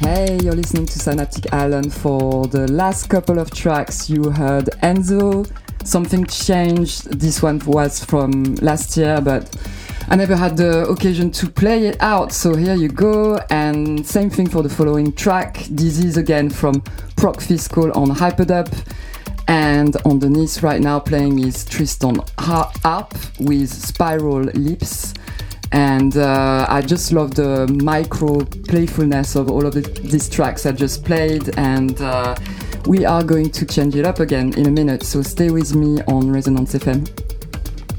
Hey, you're listening to Synaptic Island. For the last couple of tracks, you heard Enzo, Something Changed. This one was from last year, but I never had the occasion to play it out, so here you go. And same thing for the following track. This is again from Proc Fiscal on Hyperdub. And underneath right now playing is Tristan Harp with Spiral Lips. And I just love the micro playfulness of all of these tracks I just played, and we are going to change it up again in a minute, so stay with me on Resonance FM.